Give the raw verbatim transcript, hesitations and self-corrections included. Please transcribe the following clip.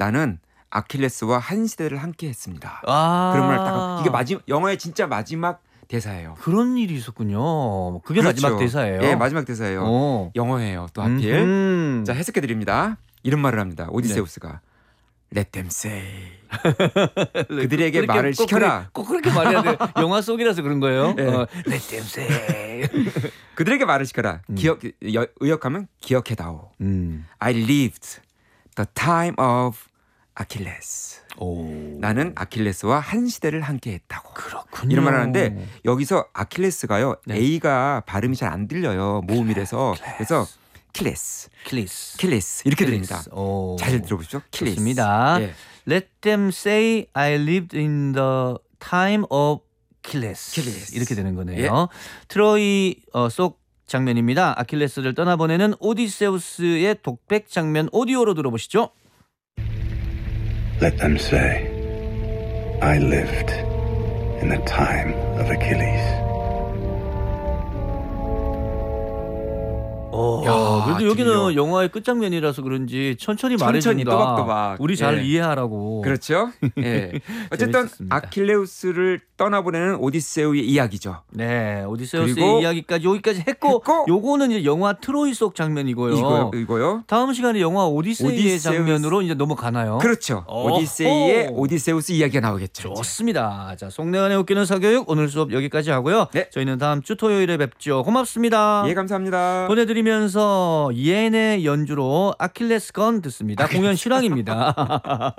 나는 아킬레스와 한 시대를 함께했습니다. 아. 그런 말을 딱 이게 마지막 영화의 진짜 마지막 대사예요. 그런 일이 있었군요. 그게 그렇죠. 마지막 대사예요. 예, 마지막 대사예요. 오. 영어예요. 또 하필. 음흠. 자, 해석해 드립니다. 이런 말을 합니다. 오디세우스가 네. Let them say. 그들에게 그렇게, 말을 꼭 시켜라. 그래, 꼭 그렇게 말해야 돼. 영화 속이라서 그런 거예요. 네. 어, Let them say. 그들에게 말을 시켜라. 음. 기억 여, 의역하면 기억해다오. 음. I lived the time of Achilles. 오. 나는 아킬레스와 한 시대를 함께했다고. 그렇군요. 이런 말 하는데 여기서 아킬레스가요. 네. A가 발음이 잘 안 들려요. 모음이라서. 그래서 킬레스, 킬리스. 킬레스 이렇게 킬리스. 들립니다. 오. 잘 들어보십시오. 킬레스. 좋습니다. 예. Let them say I lived in the time of Achilles. Achilles. 이렇게 되는 거네요. 예. 트로이 어, 속 장면입니다. 아킬레스를 떠나보내는 오디세우스의 독백 장면 오디오로 들어보시죠. Let them say, I lived in the time of Achilles. 어, 야, 그래도 여기는 드디어. 영화의 끝장면이라서 그런지 천천히 천천히 말해준다. 또박또박. 우리 잘 예. 이해하라고. 그렇죠. 예. 어쨌든 재밌었습니다. 아킬레우스를 떠나보내는 오디세우의 이야기죠. 네, 오디세우스의 그리고 이야기까지 여기까지 했고, 했고 요거는 이제 영화 트로이 속 장면이고요. 이거 이거요. 다음 시간에 영화 오디세이의 오디세우스. 장면으로 이제 넘어가나요? 그렇죠. 어허. 오디세이의 오디세우스 이야기가 나오겠죠. 좋습니다. 자, 송내관의 웃기는 사교육 오늘 수업 여기까지 하고요. 네. 저희는 다음 주 토요일에 뵙죠. 고맙습니다. 예, 감사합니다. 보내드리면서 이엔의 연주로 아킬레스건 듣습니다. 공연 실황입니다.